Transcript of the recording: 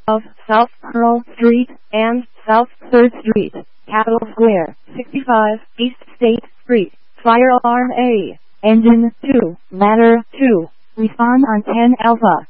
of South Pearl Street and South 3rd Street, Capitol Square, 65 East State Street. Fire alarm A. Engine 2, ladder 2. Respond on 10 Alpha.